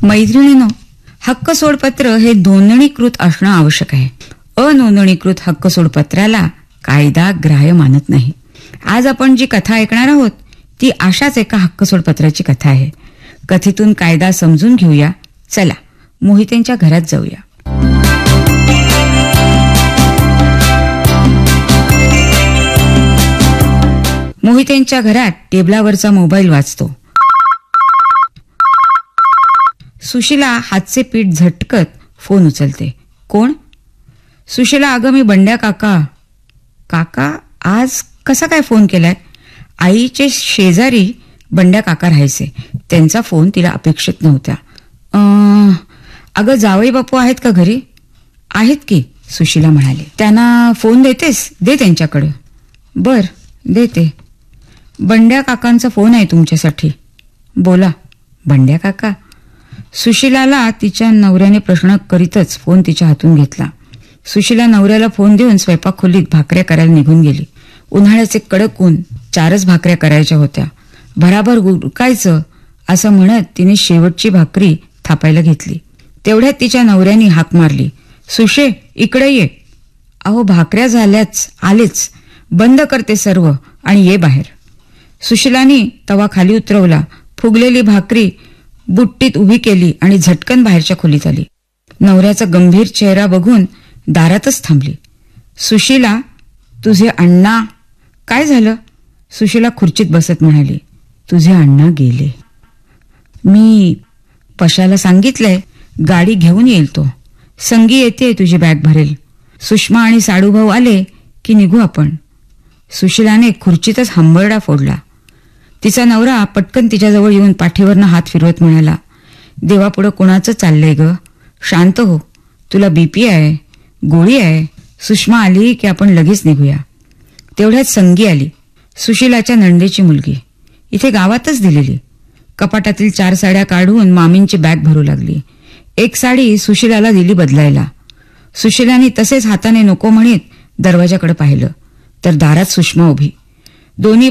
मैत्रिणींनो, हक्क सोडपत्र हे नोंदणीकृत असणं आवश्यक आहे. अनोंदणीकृत हक्क सोडपत्राला कायदा ग्राह्य मानत नाही. आज आपण जी कथा ऐकणार आहोत ती अशाच एका हक्क सोडपत्राची कथा आहे. कथेतून कायदा समजून घेऊया. चला मोहितेंच्या घरात जाऊया. मोहितेंच्या घरात टेबलावरचा मोबाईल वाजतो. सुशीला हातचे पीठ झटकत फोन उचलते. कोण? सुशीला, अगं मी बंड्या काका. काका, आज कसा काय फोन केलाय? आईचे शेजारी बंड्या काका राहायचे. त्यांचा फोन तिला अपेक्षित नव्हता. अगं जावई बापू आहेत का घरी? आहेत की, सुशीला म्हणाली. त्यांना फोन देतेस? दे त्यांच्याकडे. बर, देते. बंड्या काकांचा फोन आहे तुमच्यासाठी. बोला. बंड्या काका? सुशीलाला तिच्या नवऱ्याने प्रश्न करीतच फोन तिच्या हातून घेतला. सुशीला नवऱ्याला फोन देऊन स्वयंपाक खोलीत भाकऱ्या करायला निघून गेली. उन्हाळ्याचे कडक ऊन, 4च भाकऱ्या करायच्या होत्या. भराभर गुरकायचं असं म्हणत तिने शेवटची भाकरी थापायला घेतली. तेवढ्यात तिच्या नवऱ्याने हाक मारली. सुशे, इकडे ये. अहो भाकऱ्या झाल्याच, आलेच. बंद करते सर्व आणि ये बाहेर. सुशीलाने तवा खाली उतरवला, फुगलेली भाकरी बुट्टीत उभी केली आणि झटकन बाहेरच्या खोलीत आली. नवऱ्याचा गंभीर चेहरा बघून दारातच थांबली. सुशीला, तुझे अण्णा? काय झालं? सुशीला खुर्चीत बसत म्हणाली. तुझे अण्णा गेले. मी पशाला सांगितलंय, गाडी घेऊन येईल तो. संगी येते, तुझी बॅग भरेल. सुषमा आणि साडूभाऊ आले की निघू आपण. सुशीलाने खुर्चीतच हंबरडा फोडला. तिचा नवरा पटकन तिच्याजवळ येऊन पाठीवरनं हात फिरवत म्हणाला. देवापुढं कोणाचं चाललंय ग? शांत हो. तुला बीपी आहे, गोळी आहे. सुषमा आली की आपण लगेच निघूया. तेवढ्यात संगी आली, सुशीलाच्या नंदेची मुलगी. इथे गावातच दिलेली. कपाटातील 4 साड्या काढून मामींची बॅग भरू लागली. एक साडी सुशीलाला दिली बदलायला. सुशीलाने तसेच हाताने नको म्हणत दरवाजाकडे पाहिलं तर दारात सुषमा उभी. दोन्ही